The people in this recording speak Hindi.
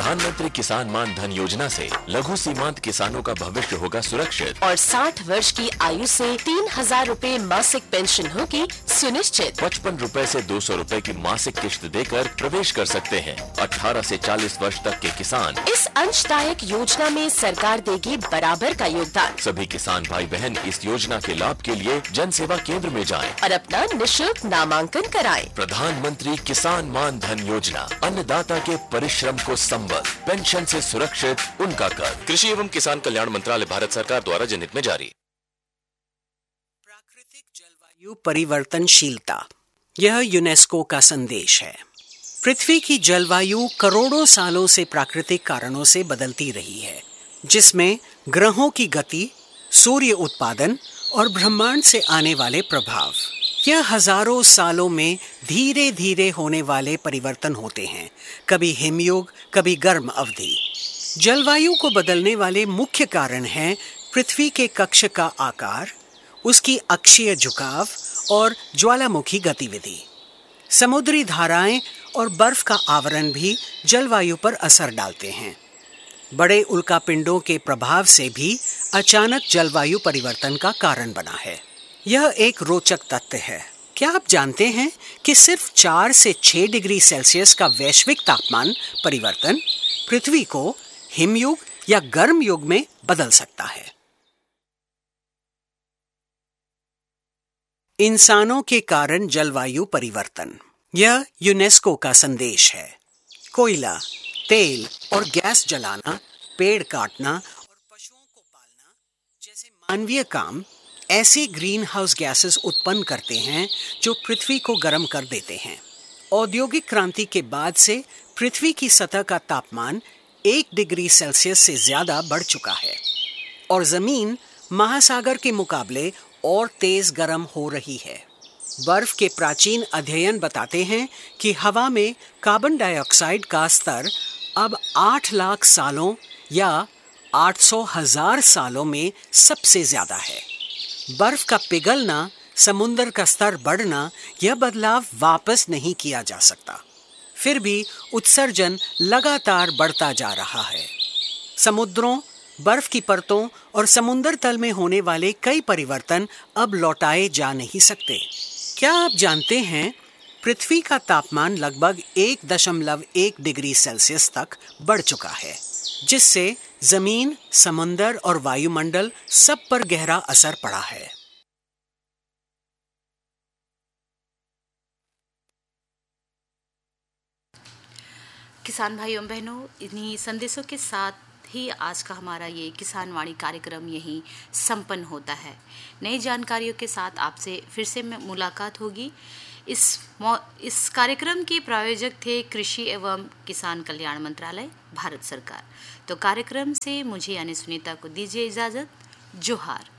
प्रधानमंत्री किसान मान धन योजना से लघु सीमांत किसानों का भविष्य होगा सुरक्षित और 60 वर्ष की आयु से 3,000 रूपए मासिक पेंशन होगी सुनिश्चित। 55 रूपए से 200 रूपए की मासिक किश्त देकर प्रवेश कर सकते हैं। 18 से 40 वर्ष तक के किसान इस अंशदायक योजना में सरकार देगी बराबर का योगदान। सभी किसान भाई बहन इस योजना के लाभ के लिए जन सेवा केंद्र में जाएं और अपना निशुल्क नामांकन कराएं। प्रधानमंत्री किसान मान धन योजना, अन्नदाता के परिश्रम को संबल, पेंशन से सुरक्षित उनका कर। कृषि एवं किसान कल्याण मंत्रालय, भारत सरकार द्वारा जनहित में जारी। प्राकृतिक जलवायु परिवर्तनशीलता, यह यूनेस्को का संदेश है। पृथ्वी की जलवायु करोड़ों सालों से प्राकृतिक कारणों से बदलती रही है, जिसमें ग्रहों की गति, सूर्य उत्पादन और ब्रह्मांड से आने वाले प्रभाव, यह हजारों सालों में धीरे धीरे होने वाले परिवर्तन होते हैं। कभी हिमयुग, कभी गर्म अवधि। जलवायु को बदलने वाले मुख्य कारण हैं पृथ्वी के कक्ष का आकार, उसकी अक्षीय झुकाव और ज्वालामुखी गतिविधि। समुद्री धाराएं और बर्फ का आवरण भी जलवायु पर असर डालते हैं। बड़े उल्कापिंडों के प्रभाव से भी अचानक जलवायु परिवर्तन का कारण बना है। यह एक रोचक तथ्य है। क्या आप जानते हैं कि सिर्फ 4 से 6 डिग्री सेल्सियस का वैश्विक तापमान परिवर्तन पृथ्वी को हिमयुग या गर्म युग में बदल सकता है। इंसानों के कारण जलवायु परिवर्तन, यह यूनेस्को का संदेश है। कोयला, तेल और गैस जलाना, पेड़ काटना और पशुओं को पालना जैसे मानवीय काम ऐसे ग्रीन हाउस गैसेस उत्पन्न करते हैं जो पृथ्वी को गर्म कर देते हैं। औद्योगिक क्रांति के बाद से पृथ्वी की सतह का तापमान 1 डिग्री सेल्सियस से ज्यादा बढ़ चुका है और जमीन महासागर के मुकाबले और तेज गर्म हो रही है। बर्फ के प्राचीन अध्ययन बताते हैं कि हवा में कार्बन डाइऑक्साइड का स्तर अब 8 लाख सालों या 800,000 सालों में सबसे ज्यादा है। बर्फ का पिघलना, समुद्र का स्तर बढ़ना, यह बदलाव वापस नहीं किया जा सकता। फिर भी उत्सर्जन लगातार बढ़ता जा रहा है। समुद्रों, बर्फ की परतों और समुद्र तल में होने वाले कई परिवर्तन अब लौटाए जा नहीं सकते। क्या आप जानते हैं, पृथ्वी का तापमान लगभग 1.1 डिग्री सेल्सियस तक बढ़ चुका है, जिससे जमीन, समुद्र और वायुमंडल सब पर गहरा असर पड़ा है। किसान भाइयों बहनों, इन्हीं संदेशों के साथ ही आज का हमारा ये किसान वाणी कार्यक्रम यहीं संपन्न होता है। नई जानकारियों के साथ आपसे फिर से मुलाकात होगी। इस कार्यक्रम के प्रायोजक थे कृषि एवं किसान कल्याण मंत्रालय, भारत सरकार। तो कार्यक्रम से मुझे यानी सुनीता को दीजिए इजाजत। जोहार।